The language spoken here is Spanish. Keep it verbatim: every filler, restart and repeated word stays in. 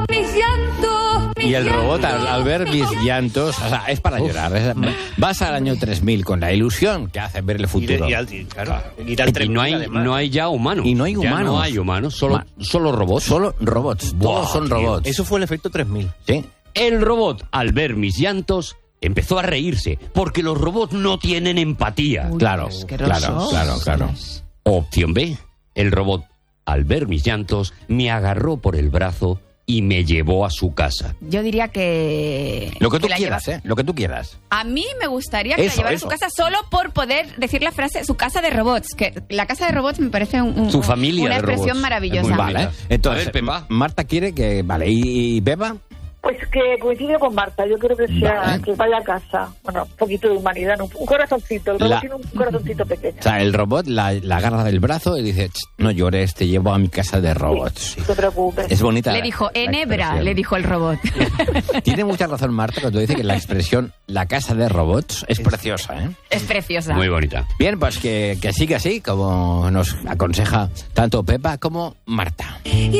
mis llantos, mis Y el robot, llantos. al, al ver mis llantos, o sea, es para llorar. Es- vas al año tres mil con la ilusión que hace ver el futuro. Y, y al- y, claro, ir al Y tres mil, no hay, además. no hay ya humanos. Y no hay Ya humanos. no hay humanos, solo, Ma- solo robots. Solo robots, Buah, todos son tío. robots. Eso fue el efecto tres mil. Sí. El robot, al ver mis llantos, empezó a reírse, porque los robots no tienen empatía. Uy, Claro, qué asqueroso. claro, claro, claro. Opción B, el robot, al ver mis llantos, me agarró por el brazo y me llevó a su casa. Yo diría que... Lo que tú la quieras, lleva- ¿eh? Lo que tú quieras. A mí me gustaría que Eso, la llevara eso. a su casa solo por poder decir la frase su casa de robots. Que la casa de robots me parece un, un- Su familia una de expresión robots. maravillosa. Es muy Vale. bonita. Entonces, A ver, Pepa. Marta quiere que... Vale, ¿y, y Pepa? Pues que coincide con Marta, yo creo que sea Vale. que vaya a casa. Bueno, un poquito de humanidad, ¿no? Un corazoncito, el robot La- tiene un corazoncito pequeño. O sea, el robot la, la agarra del brazo y dice, "Ch, no llores, te llevo a mi casa de robots. No te preocupes. Es bonita. Le la- dijo, la enebra, expresión. le dijo el robot. Tiene mucha razón Marta cuando dice que la expresión la casa de robots es preciosa, ¿eh? Es preciosa. Muy bonita. Bien, pues que, que siga así, como nos aconseja tanto Pepa como Marta. Y